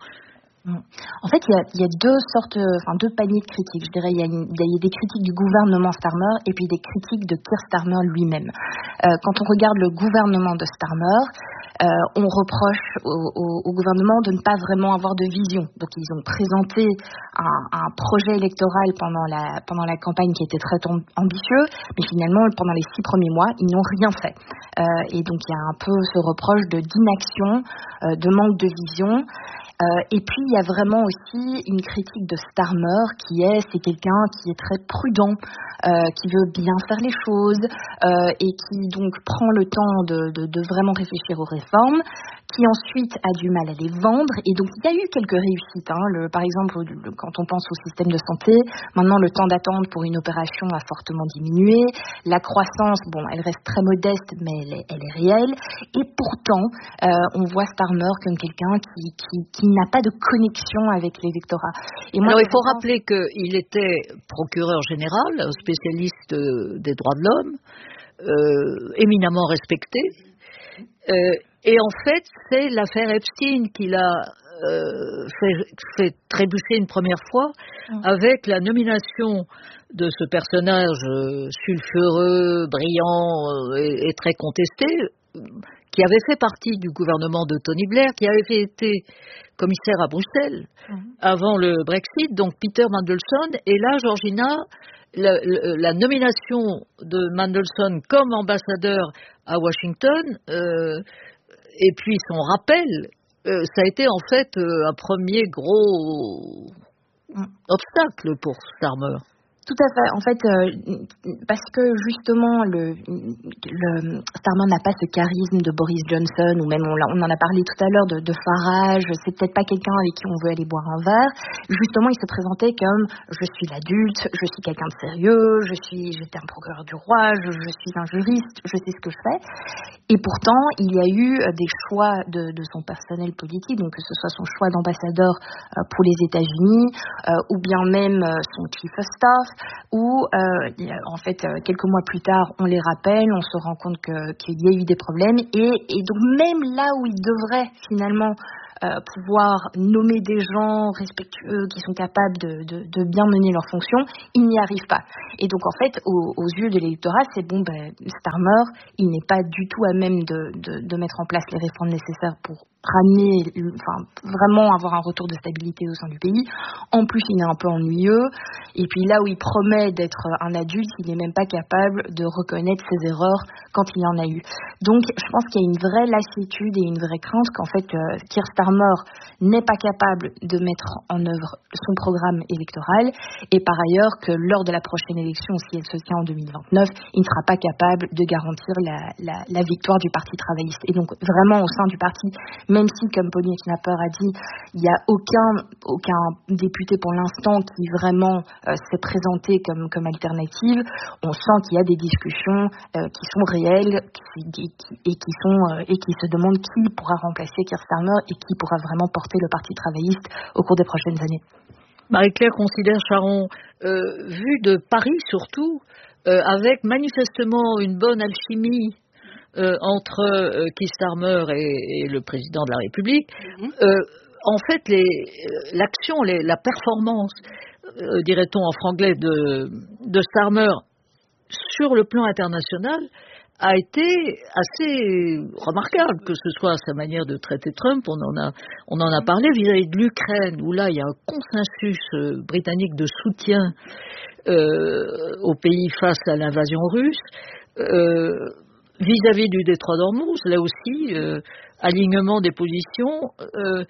Speaker 8: En fait, il y a, il y a deux sortes, enfin deux paniers de critiques. Je dirais, il y, a une, il y a des critiques du gouvernement Starmer et puis des critiques de Keir Starmer lui-même. Euh, quand on regarde le gouvernement de Starmer, euh, on reproche au, au, au gouvernement de ne pas vraiment avoir de vision. Donc, ils ont présenté un, un projet électoral pendant la pendant la campagne qui était très ambitieux, mais finalement, pendant les six premiers mois, ils n'ont rien fait. Euh, et donc, il y a un peu ce reproche de d'inaction, euh, de manque de vision. Euh, et puis il y a vraiment aussi une critique de Starmer qui est, c'est quelqu'un qui est très prudent, euh, qui veut bien faire les choses euh, et qui donc prend le temps de, de, de vraiment réfléchir aux réformes, qui ensuite a du mal à les vendre. Et donc il y a eu quelques réussites. Hein. Le, par exemple, le, quand on pense au système de santé, maintenant le temps d'attente pour une opération a fortement diminué. La croissance, bon, elle reste très modeste, mais elle est, elle est réelle. Et pourtant, euh, on voit Starmer comme quelqu'un qui, qui, qui n'a pas de connexion avec l'électorat.
Speaker 7: Et moi, alors, il faut pense... rappeler qu'il était procureur général, spécialiste des droits de l'homme, euh, éminemment respecté. Euh, et en fait, c'est l'affaire Epstein qui l'a euh, fait, fait trébucher une première fois mmh. avec la nomination de ce personnage euh, sulfureux, brillant euh, et, et très contesté, qui avait fait partie du gouvernement de Tony Blair, qui avait été commissaire à Bruxelles mmh. avant le Brexit, donc Peter Mandelson. Et là, Georgina, la, la, la nomination de Mandelson comme ambassadeur à Washington, euh, et puis son rappel, euh, ça a été en fait euh, un premier gros mmh. obstacle pour Starmer.
Speaker 8: Tout à fait. En fait, euh, parce que justement, le, le Starmer n'a pas ce charisme de Boris Johnson, ou même on, on en a parlé tout à l'heure de, de Farage. C'est peut-être pas quelqu'un avec qui on veut aller boire un verre. Justement, il se présentait comme je suis l'adulte, je suis quelqu'un de sérieux, je suis, j'étais un procureur du roi, je, je suis un juriste, je sais ce que je fais. Et pourtant, il y a eu des choix de, de son personnel politique, donc que ce soit son choix d'ambassadeur euh, pour les États-Unis, euh, ou bien même euh, son chief of staff, où euh, en fait euh, quelques mois plus tard on les rappelle, on se rend compte que, qu'il y a eu des problèmes et, et donc même là où il devrait finalement euh, pouvoir nommer des gens respectueux qui sont capables de, de, de bien mener leurs fonctions, il n'y arrive pas. Et donc en fait aux, aux yeux de l'électorat c'est bon, ben, Starmer il n'est pas du tout à même de, de, de mettre en place les réformes nécessaires pour ramener, enfin vraiment avoir un retour de stabilité au sein du pays. En plus, il est un peu ennuyeux. Et puis là où il promet d'être un adulte, il n'est même pas capable de reconnaître ses erreurs quand il y en a eu. Donc, je pense qu'il y a une vraie lassitude et une vraie crainte qu'en fait, euh, Keir Starmer Starmer n'est pas capable de mettre en œuvre son programme électoral et par ailleurs que lors de la prochaine élection, si elle se tient en deux mille vingt-neuf, il ne sera pas capable de garantir la, la, la victoire du Parti travailliste. Et donc vraiment au sein du parti, même si comme Pauline Knapper a dit, il n'y a aucun, aucun député pour l'instant qui vraiment euh, s'est présenté comme, comme alternative, on sent qu'il y a des discussions euh, qui sont réelles qui, qui, et, qui sont, euh, et qui se demandent qui pourra remplacer Keir Starmer et qui pourra vraiment porter le Parti travailliste au cours des prochaines années.
Speaker 7: Marie-Claire considère, Charon, euh, vu de Paris surtout, euh, avec manifestement une bonne alchimie euh, entre euh, Keir Starmer et, et le président de la République, mm-hmm. euh, en fait, les, l'action, les, la performance, euh, dirait-on en franglais, de, de Starmer sur le plan international a été assez remarquable, que ce soit sa manière de traiter Trump, on en a, on en a parlé vis-à-vis de l'Ukraine, où là il y a un consensus euh, britannique de soutien euh, au pays face à l'invasion russe, euh, vis-à-vis du détroit d'Ormuz, là aussi, euh, alignement des positions, euh,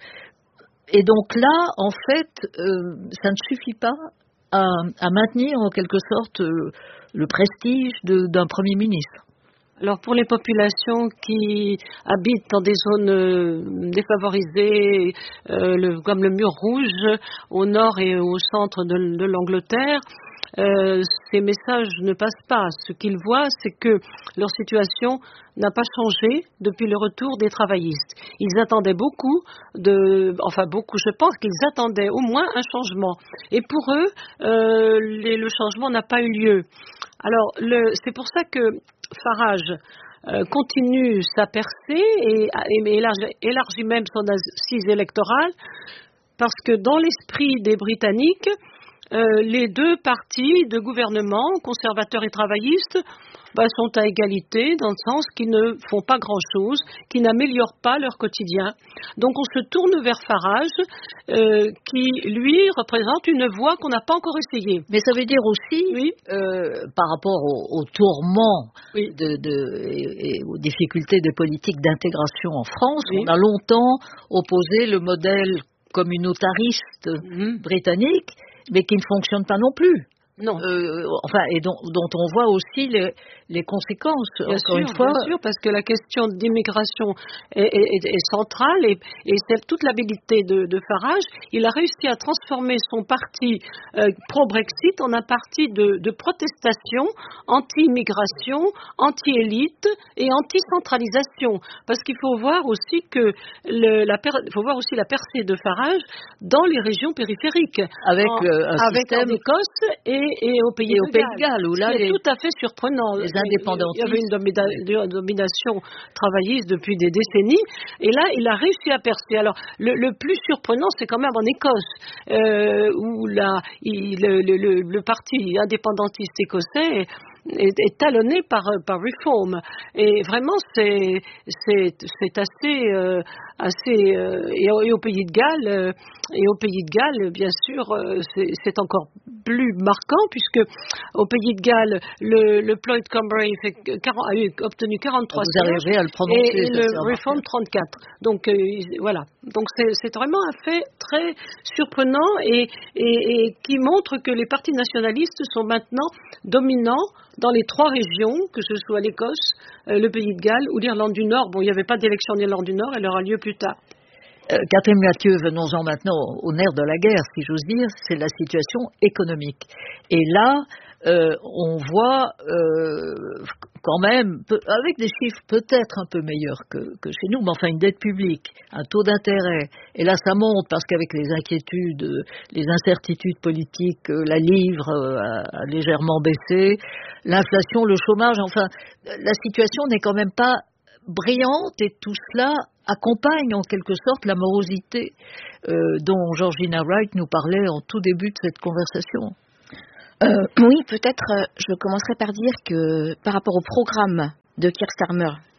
Speaker 7: et donc là, en fait, euh, ça ne suffit pas à, à maintenir en quelque sorte euh, le prestige de, d'un Premier ministre.
Speaker 10: Alors pour les populations qui habitent dans des zones euh, défavorisées, euh, le, comme le mur rouge, au nord et au centre de, de l'Angleterre, euh, ces messages ne passent pas. Ce qu'ils voient, c'est que leur situation n'a pas changé depuis le retour des travaillistes. Ils attendaient beaucoup, de, enfin beaucoup, je pense qu'ils attendaient au moins un changement. Et pour eux, euh, les, le changement n'a pas eu lieu. Alors le, c'est pour ça que Farage euh, continue sa percée et, et élargit, élargit même son assise électorale parce que dans l'esprit des Britanniques, euh, les deux partis de gouvernement, conservateurs et travaillistes, bah, sont à égalité dans le sens qu'ils ne font pas grand-chose, qui n'améliorent pas leur quotidien. Donc on se tourne vers Farage, euh, qui lui représente une voie qu'on n'a pas encore essayée.
Speaker 7: Mais ça veut dire aussi, oui. euh, par rapport au, au tourment
Speaker 10: oui.
Speaker 7: de, de, et, et aux difficultés de politique d'intégration en France,
Speaker 10: oui.
Speaker 7: on a longtemps opposé le modèle communautariste mm-hmm. britannique, mais qui ne fonctionne pas non plus.
Speaker 10: Non.
Speaker 7: Euh, enfin, et dont, dont on voit aussi les, les conséquences,
Speaker 10: bien
Speaker 7: encore
Speaker 10: sûr,
Speaker 7: une fois.
Speaker 10: Bien sûr, parce que la question d'immigration est, est, est centrale et, et c'est toute l'habilité de, de Farage. Il a réussi à transformer son parti euh, pro-Brexit en un parti de, de protestation anti-immigration, anti-élite et anti-centralisation. Parce qu'il faut voir aussi que le, la, il faut voir aussi la percée de Farage dans les régions périphériques,
Speaker 7: avec
Speaker 10: en,
Speaker 7: euh, un
Speaker 10: avec
Speaker 7: système
Speaker 10: en Écosse et Et au pays,
Speaker 7: et
Speaker 10: de,
Speaker 7: au pays de Galles, où là,
Speaker 10: c'est
Speaker 7: les,
Speaker 10: tout à fait surprenant.
Speaker 7: Les indépendantistes.
Speaker 10: Il y avait une, domina, une domination travailliste depuis des décennies, et là, il a réussi à percer. Alors, le, le plus surprenant, c'est quand même en Écosse, euh, où la, il, le, le, le parti indépendantiste écossais est, est talonné par, par Reform. Et vraiment, c'est, c'est, c'est assez, euh, assez euh, et, au, et au pays de Galles, euh, et au pays de Galles, bien sûr, euh, c'est, c'est encore plus marquant puisque au pays de Galles, le, le Plaid Cymru fait quarante, a eu, obtenu quarante-trois sièges
Speaker 7: à le prononcer,
Speaker 10: et, et le Reform trente-quatre. Donc euh, voilà. Donc c'est, c'est vraiment un fait très surprenant et, et, et qui montre que les partis nationalistes sont maintenant dominants dans les trois régions, que ce soit l'Écosse, euh, le pays de Galles ou l'Irlande du Nord. Bon, il n'y avait pas d'élection en Irlande du Nord, elle aura lieu plus tard.
Speaker 7: Euh, Catherine Mathieu, venons-en maintenant au, au nerf de la guerre, si j'ose dire, c'est la situation économique. Et là, euh, on voit euh, quand même, peu, avec des chiffres peut-être un peu meilleurs que, que chez nous, mais enfin une dette publique, un taux d'intérêt, et là ça monte parce qu'avec les inquiétudes, les incertitudes politiques, la livre a, a légèrement baissé, l'inflation, le chômage, enfin la situation n'est quand même pas brillante et tout cela accompagne en quelque sorte la morosité euh, dont Georgina Wright nous parlait en tout début de cette conversation.
Speaker 9: Euh, oui, peut-être, euh, je commencerai par dire que par rapport au programme de Keir Starmer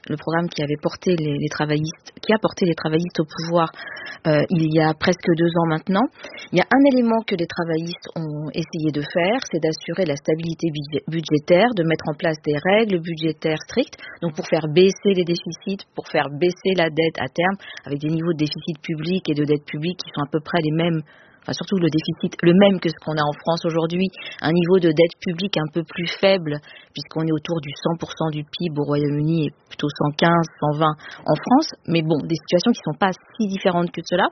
Speaker 9: le programme qui avait porté les, les travaillistes, qui a porté les travaillistes au pouvoir euh, il y a presque deux ans maintenant. Il y a un élément que les travaillistes ont essayé de faire, c'est d'assurer la stabilité budgétaire, de mettre en place des règles budgétaires strictes, donc pour faire baisser les déficits, pour faire baisser la dette à terme, avec des niveaux de déficit public et de dette publique qui sont à peu près les mêmes. Enfin, surtout le déficit, le même que ce qu'on a en France aujourd'hui, un niveau de dette publique un peu plus faible, puisqu'on est autour du cent pour cent du P I B au Royaume-Uni et plutôt cent quinze, cent vingt en France, mais bon, des situations qui ne sont pas si différentes que cela.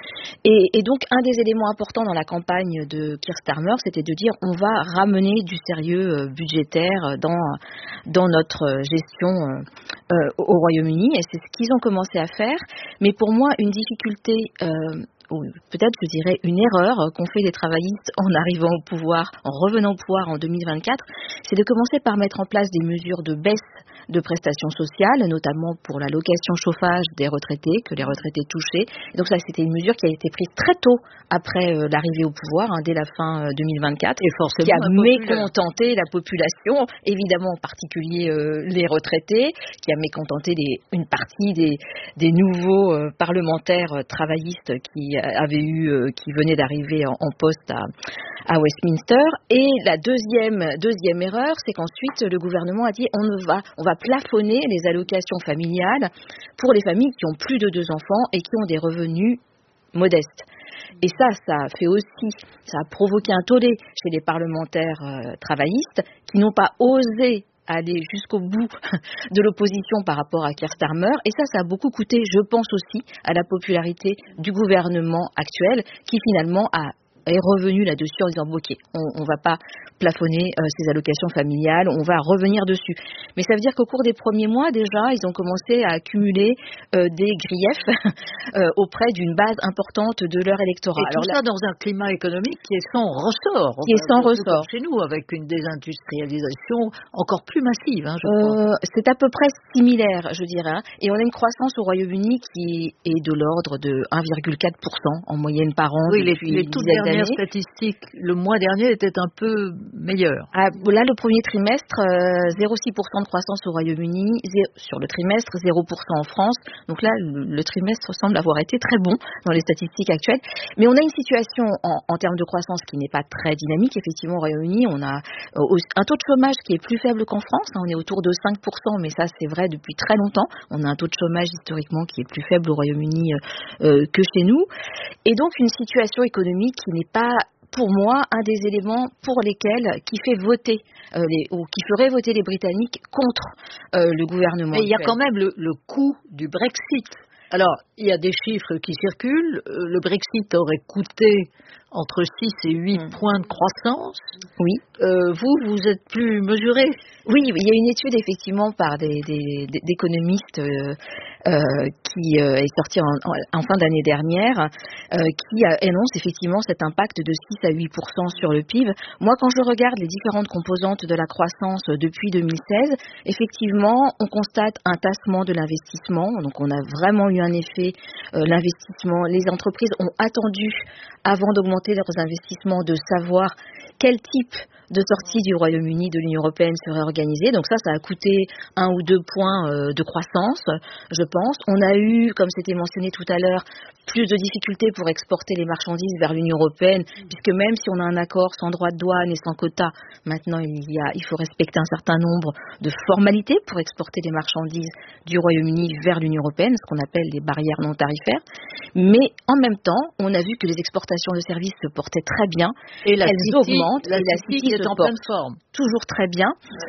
Speaker 9: Et, et donc, un des éléments importants dans la campagne de Keir Starmer, c'était de dire on va ramener du sérieux budgétaire dans, dans notre gestion euh, au Royaume-Uni, et c'est ce qu'ils ont commencé à faire. Mais pour moi, une difficulté... Euh, ou peut-être je dirais une erreur qu'ont fait les travaillistes en arrivant au pouvoir, en revenant au pouvoir en deux mille vingt-quatre, c'est de commencer par mettre en place des mesures de baisse de prestations sociales, notamment pour la location chauffage des retraités, que les retraités touchaient. Et donc ça, c'était une mesure qui a été prise très tôt après euh, l'arrivée au pouvoir, hein, dès la fin euh, deux mille vingt-quatre, et forcément, qui a mécontenté la population, évidemment en particulier euh, les retraités, qui a mécontenté les, une partie des, des nouveaux euh, parlementaires euh, travaillistes qui avaient eu, euh, qui venaient d'arriver en, en poste à, à Westminster. Et la deuxième, deuxième erreur, c'est qu'ensuite le gouvernement a dit on ne va, on va plafonner les allocations familiales pour les familles qui ont plus de deux enfants et qui ont des revenus modestes. Et ça, ça a fait aussi, ça a provoqué un tollé chez les parlementaires euh, travaillistes qui n'ont pas osé aller jusqu'au bout de l'opposition par rapport à Keir Starmer. Et ça, ça a beaucoup coûté, je pense aussi, à la popularité du gouvernement actuel qui finalement a est revenu là-dessus en disant ok, on ne va pas plafonner euh, ces allocations familiales, on va revenir dessus. Mais ça veut dire qu'au cours des premiers mois déjà, ils ont commencé à accumuler euh, des griefs euh, auprès d'une base importante de leur électorat.
Speaker 7: Et tout Alors, ça là, dans un climat économique qui est sans ressort.
Speaker 9: Qui est sans ressort.
Speaker 7: Chez nous, avec une désindustrialisation encore plus massive, hein, je
Speaker 9: euh,
Speaker 7: crois.
Speaker 9: C'est à peu près similaire, je dirais. Hein. Et on a une croissance au Royaume-Uni qui est de l'ordre de un virgule quatre pour cent en moyenne par an.
Speaker 7: Oui, les, les toutes dernières statistiques, le mois dernier était un peu meilleur.
Speaker 9: Ah, là, le premier trimestre, euh, zéro virgule six pour cent de croissance au Royaume-Uni, sur le trimestre, zéro pour cent en France. Donc là, le, le trimestre semble avoir été très bon dans les statistiques actuelles. Mais on a une situation en, en termes de croissance qui n'est pas très dynamique. Effectivement, au Royaume-Uni, on a euh, un taux de chômage qui est plus faible qu'en France. Hein, on est autour de cinq pour cent, mais ça, c'est vrai depuis très longtemps. On a un taux de chômage historiquement qui est plus faible au Royaume-Uni euh, euh, que chez nous. Et donc, une situation économique qui n'est pas, pour moi, un des éléments pour lesquels, qui fait voter, euh, les, ou qui ferait voter les Britanniques contre euh, le gouvernement.
Speaker 7: Mais il y a quand même le, le coût du Brexit. Alors, il y a des chiffres qui circulent. Euh, le Brexit aurait coûté entre six et huit mmh. points de croissance.
Speaker 9: Oui.
Speaker 7: Euh, vous, vous êtes plus mesuré.
Speaker 9: Oui, il y a une étude effectivement par des, des, des d'économistes euh, euh, qui euh, est sortie en, en, en fin d'année dernière, euh, qui a, énonce effectivement cet impact de six à huit pour cent sur le P I B. Moi, quand je regarde les différentes composantes de la croissance depuis deux mille seize, effectivement, on constate un tassement de l'investissement. Donc, on a vraiment eu un effet, euh, l'investissement. Les entreprises ont attendu, avant d'augmenter leurs investissements, de savoir quel type de sortie du Royaume-Uni de l'Union européenne serait organisée. Donc ça, ça a coûté un ou deux points euh, de croissance, je pense. On a eu, comme c'était mentionné tout à l'heure, plus de difficultés pour exporter les marchandises vers l'Union européenne, puisque même si on a un accord sans droit de douane et sans quota, maintenant il y a, il faut respecter un certain nombre de formalités pour exporter les marchandises du Royaume-Uni vers l'Union européenne, ce qu'on appelle les barrières non tarifaires. Mais en même temps, on a vu que les exportations de services se portaient très bien,
Speaker 7: et la
Speaker 9: elles
Speaker 7: City,
Speaker 9: augmentent,
Speaker 7: la
Speaker 9: et la
Speaker 7: City
Speaker 9: City
Speaker 7: est
Speaker 9: se
Speaker 7: en
Speaker 9: porte
Speaker 7: pleine forme.
Speaker 9: Toujours très bien.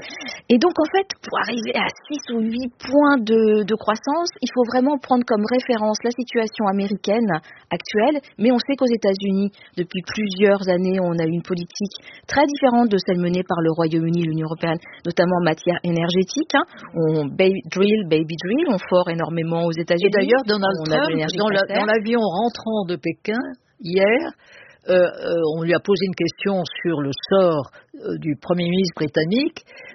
Speaker 9: Et donc en fait, pour arriver à six ou huit points de, de croissance, il faut vraiment prendre comme référence la situation américaine actuelle, mais on sait qu'aux États-Unis, depuis plusieurs années, on a eu une politique très différente de celle menée par le Royaume-Uni et l'Union européenne, notamment en matière énergétique. Hein. On baby drill, baby drill, on fort énormément aux États-Unis.
Speaker 7: Et d'ailleurs, Donald Trump, dans, la, dans l'avion rentrant de Pékin, hier, Euh, euh, on lui a posé une question sur le sort euh, du Premier ministre britannique.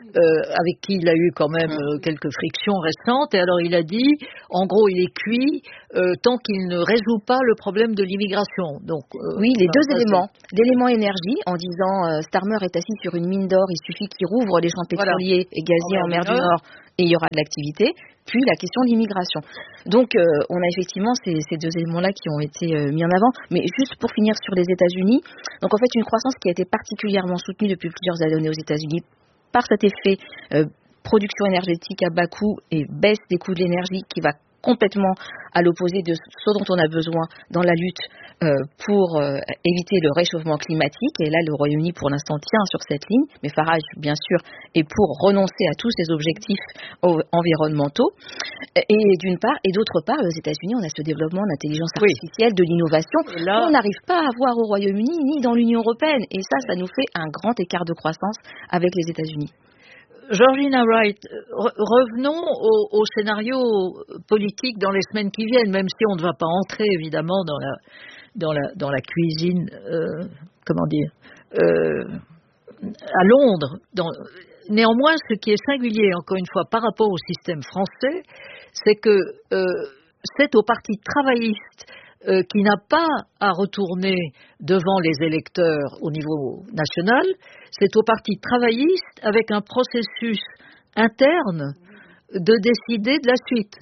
Speaker 7: euh, avec qui il a eu quand même euh, quelques frictions récentes. Et alors il a dit, en gros, il est cuit euh, tant qu'il ne résout pas le problème de l'immigration. Donc euh,
Speaker 9: oui, les
Speaker 7: ça,
Speaker 9: deux
Speaker 7: ça,
Speaker 9: éléments. L'élément énergie, en disant euh, Starmer est assis sur une mine d'or, il suffit qu'il rouvre les champs pétroliers voilà. et gaziers en mer, en mer du Nord et il y aura de l'activité. Puis la question de l'immigration. Donc euh, on a effectivement ces, ces deux éléments-là qui ont été euh, mis en avant. Mais juste pour finir sur les États-Unis, donc en fait une croissance qui a été particulièrement soutenue depuis plusieurs années aux États-Unis par cet effet euh, production énergétique à bas coût et baisse des coûts de l'énergie qui va complètement à l'opposé de ce dont on a besoin dans la lutte euh, pour euh, éviter le réchauffement climatique. Et là, le Royaume-Uni, pour l'instant, tient sur cette ligne, mais Farage, bien sûr, est pour renoncer à tous ces objectifs environnementaux. Et d'une part, et d'autre part, aux États-Unis, on a ce développement d'intelligence artificielle, oui. de l'innovation. Là, on n'arrive pas à avoir au Royaume-Uni ni dans l'Union européenne. Et ça, ça nous fait un grand écart de croissance avec les États-Unis.
Speaker 7: Georgina Wright, revenons au, au scénario politique dans les semaines qui viennent, même si on ne va pas entrer évidemment dans la, dans la, dans la cuisine, euh, comment dire, euh, à Londres. Dans, néanmoins, ce qui est singulier, encore une fois, par rapport au système français, c'est que euh, c'est au Parti travailliste Euh, qui n'a pas à retourner devant les électeurs au niveau national, c'est au Parti travailliste, avec un processus interne, de décider de la suite.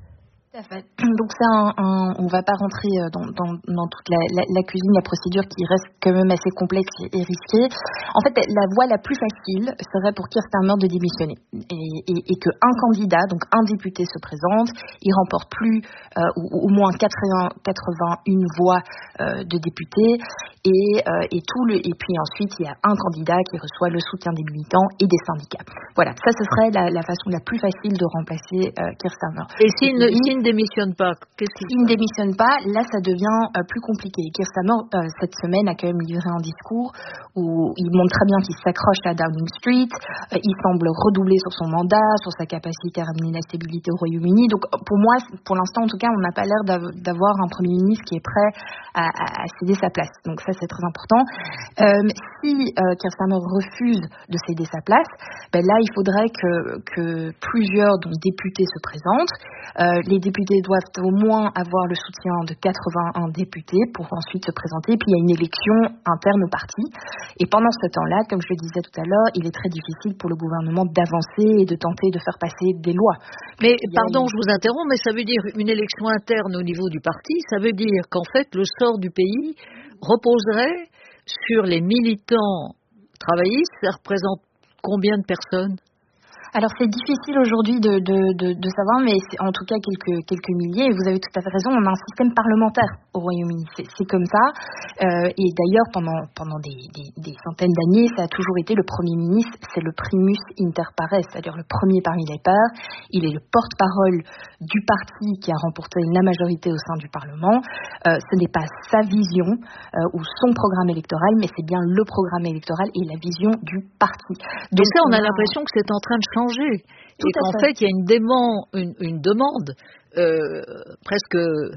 Speaker 8: Donc ça, un, un, on ne va pas rentrer dans, dans, dans toute la, la, la cuisine, la procédure qui reste quand même assez complexe et, et risquée. En fait, la voie la plus facile serait pour Keir Starmer de démissionner et, et, et qu'un candidat, donc un député, se présente, il remporte plus euh, ou, au moins quatre-vingts, quatre-vingt-une voix euh, de députés et, euh, et tout le et puis ensuite il y a un candidat qui reçoit le soutien des militants et des syndicats. Voilà, ça ce serait la, la façon la plus facile de remplacer euh, Keir Starmer.
Speaker 7: Et s'il ne, s'il ne démissionne pas, qu'est-ce qu'il
Speaker 8: S'il ne démissionne pas, là ça devient euh, plus compliqué. Keir Starmer euh, cette semaine a quand même livré un discours où il montre très bien qu'il s'accroche à Downing Street, euh, il semble redoubler sur son mandat, sur sa capacité à ramener la stabilité au Royaume-Uni. Donc pour moi, pour l'instant en tout cas, on n'a pas l'air d'avoir un Premier ministre qui est prêt à, à, à céder sa place. Donc ça c'est très important. Euh, si euh, Keir Starmer refuse de céder sa place, ben là il faudrait que, que plusieurs donc, députés se présentent. Euh, les députés doivent au moins avoir le soutien de quatre-vingt-un députés pour ensuite se présenter. Puis il y a une élection interne au parti. Et pendant ce temps-là, comme je le disais tout à l'heure, il est très difficile pour le gouvernement d'avancer et de tenter de faire passer des lois.
Speaker 7: Mais pardon, une... je vous interromps, mais ça veut dire une élection interne au niveau du parti. Ça veut dire qu'en fait, le sort du pays reposerait sur les militants travaillistes. Ça représente combien de personnes ?
Speaker 8: Alors c'est difficile aujourd'hui de, de, de, de savoir, mais c'est en tout cas quelques, quelques milliers. Et vous avez tout à fait raison, on a un système parlementaire au Royaume-Uni. C'est, c'est comme ça. Euh, et d'ailleurs, pendant, pendant des, des, des centaines d'années, ça a toujours été le Premier ministre, c'est le primus inter pares, c'est-à-dire le premier parmi les pairs. Il est le porte-parole du parti qui a remporté la majorité au sein du Parlement. Euh, ce n'est pas sa vision euh, ou son programme électoral, mais c'est bien le programme électoral et la vision du parti.
Speaker 7: Donc ça, on a l'impression que c'est en train de changer. Tout et qu'en fait. fait, il y a une, dément, une, une demande euh, presque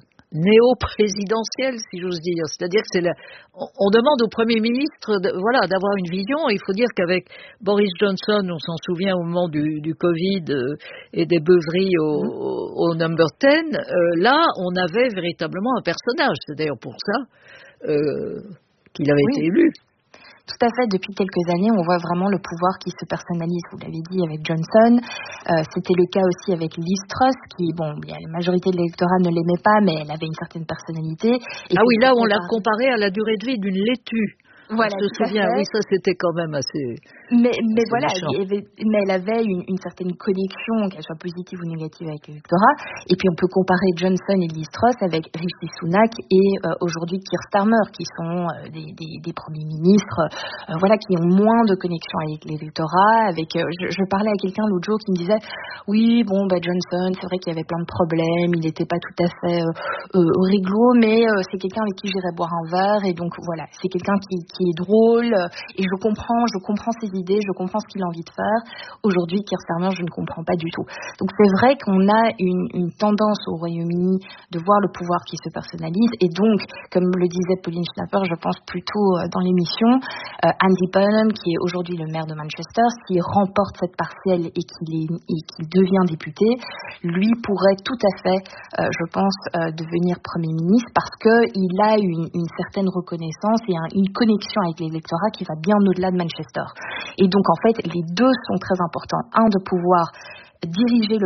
Speaker 7: néo-présidentielle, si j'ose dire. C'est-à-dire que c'est la, on, on demande au Premier ministre de, voilà, d'avoir une vision. Il faut dire qu'avec Boris Johnson, on s'en souvient au moment du, du Covid euh, et des beuveries au, mmh. au, au number dix, euh, là, on avait véritablement un personnage. C'est d'ailleurs pour ça euh, qu'il avait oui. été élu.
Speaker 8: Tout à fait, depuis quelques années, on voit vraiment le pouvoir qui se personnalise, vous l'avez dit, avec Johnson. Euh, c'était le cas aussi avec Liz Truss, qui, bon, bien, la majorité de l'électorat ne l'aimait pas, mais elle avait une certaine personnalité. Et
Speaker 7: ah oui, là, on l'a comparé à la durée de vie d'une laitue.
Speaker 8: Voilà,
Speaker 7: je me souviens, oui, ça c'était quand même assez.
Speaker 8: Mais, mais
Speaker 7: assez
Speaker 8: voilà,
Speaker 7: elle
Speaker 8: avait, mais elle avait une, une certaine connexion, qu'elle soit positive ou négative avec l'électorat. Et puis on peut comparer Johnson et Liz Truss avec Rishi Sunak et euh, aujourd'hui Keir Starmer, qui sont euh, des, des, des premiers ministres, euh, voilà, qui ont moins de connexion avec l'électorat. Avec, euh, je, je parlais à quelqu'un l'autre jour qui me disait, oui, bon, bah Johnson, c'est vrai qu'il y avait plein de problèmes, il n'était pas tout à fait euh, euh, réglo, mais euh, c'est quelqu'un avec qui j'irais boire un verre, et donc voilà, c'est quelqu'un qui, qui qui est drôle, et je comprends, je comprends ses idées, je comprends ce qu'il a envie de faire. Aujourd'hui, Keir Starmer, je ne comprends pas du tout. Donc c'est vrai qu'on a une, une tendance au Royaume-Uni de voir le pouvoir qui se personnalise, et donc, comme le disait Pauline Schnapper, je pense plutôt dans l'émission, euh, Andy Burnham, qui est aujourd'hui le maire de Manchester, s'il remporte cette partielle et qu'il, est, et qu'il devient député, lui pourrait tout à fait, euh, je pense, euh, devenir Premier ministre, parce qu'il a une, une certaine reconnaissance et un, une connexion avec l'électorat qui va bien au-delà de Manchester. Et donc, en fait, les deux sont très importants. Un, de pouvoir diriger le